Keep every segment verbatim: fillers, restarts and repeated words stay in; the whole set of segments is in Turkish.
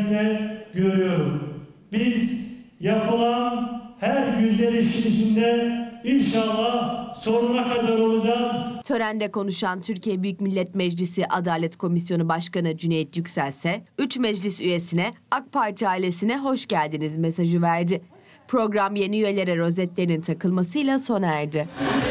gözlerinde görüyorum. Biz yapılan her güzel işin içinde inşallah sonuna kadar olacağız. Törende konuşan Türkiye Büyük Millet Meclisi Adalet Komisyonu Başkanı Cüneyt Yüksel ise üç meclis üyesine AK Parti ailesine hoş geldiniz mesajı verdi. Program yeni üyelere rozetlerinin takılmasıyla sona erdi.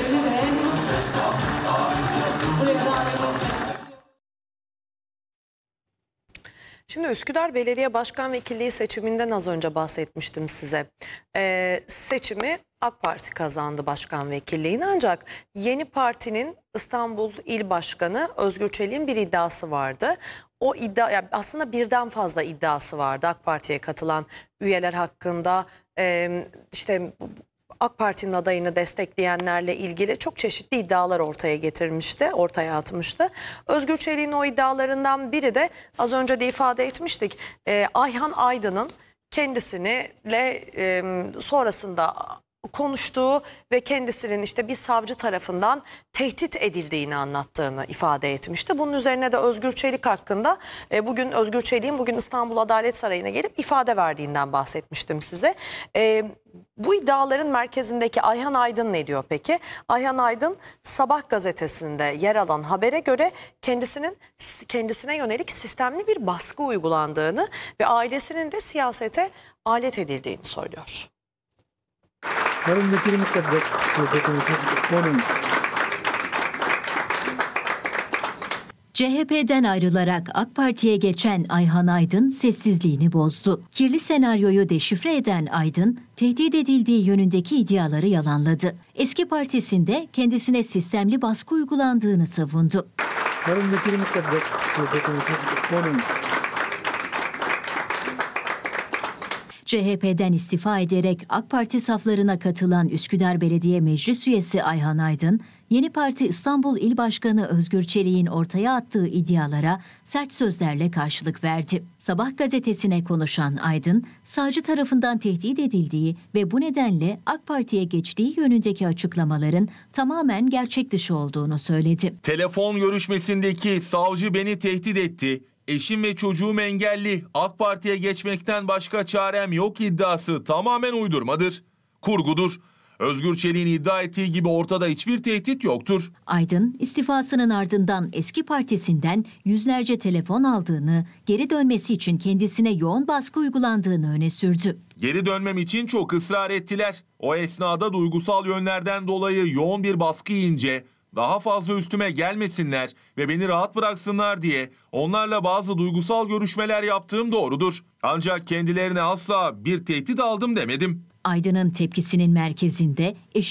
Şimdi Üsküdar Belediye Başkan Vekilliği seçiminden az önce bahsetmiştim size. Ee, seçimi AK Parti kazandı başkan vekilliğini, ancak yeni partinin İstanbul İl Başkanı Özgür Çelik'in bir iddiası vardı. O iddia, yani aslında birden fazla iddiası vardı AK Parti'ye katılan üyeler hakkında. Ee, işte AK Parti'nin adayını destekleyenlerle ilgili çok çeşitli iddialar ortaya getirmişti, ortaya atmıştı. Özgür Çelik'in o iddialarından biri de az önce de ifade etmiştik. E, Ayhan Aydın'ın kendisine e, sonrasında konuştuğu ve kendisinin işte bir savcı tarafından tehdit edildiğini anlattığını ifade etmişti. Bunun üzerine de Özgür Çelik hakkında e, bugün Özgür Çelik'in bugün İstanbul Adalet Sarayı'na gelip ifade verdiğinden bahsetmiştim size. E, bu iddiaların merkezindeki Ayhan Aydın ne diyor peki? Ayhan Aydın Sabah gazetesinde yer alan habere göre kendisinin kendisine yönelik sistemli bir baskı uygulandığını ve ailesinin de siyasete alet edildiğini söylüyor. C H P'den ayrılarak AK Parti'ye geçen Ayhan Aydın sessizliğini bozdu. Kirli senaryoyu deşifre eden Aydın, tehdit edildiği yönündeki iddiaları yalanladı. Eski partisinde kendisine sistemli baskı uygulandığını savundu. C H P'den istifa ederek AK Parti saflarına katılan Üsküdar Belediye Meclis Üyesi Ayhan Aydın, yeni parti İstanbul İl Başkanı Özgür Çelik'in ortaya attığı iddialara sert sözlerle karşılık verdi. Sabah gazetesine konuşan Aydın, savcı tarafından tehdit edildiği ve bu nedenle AK Parti'ye geçtiği yönündeki açıklamaların tamamen gerçek dışı olduğunu söyledi. Telefon görüşmesindeki savcı beni tehdit etti. Eşim ve çocuğum engelli. AK Parti'ye geçmekten başka çarem yok iddiası tamamen uydurmadır, kurgudur. Özgür Çelik'in iddia ettiği gibi ortada hiçbir tehdit yoktur. Aydın, istifasının ardından eski partisinden yüzlerce telefon aldığını, geri dönmesi için kendisine yoğun baskı uygulandığını öne sürdü. Geri dönmem için çok ısrar ettiler. O esnada duygusal yönlerden dolayı yoğun bir baskı yiyince daha fazla üstüme gelmesinler ve beni rahat bıraksınlar diye onlarla bazı duygusal görüşmeler yaptığım doğrudur. Ancak kendilerine asla bir tehdit aldım demedim. Aydın'ın tepkisinin merkezinde eşi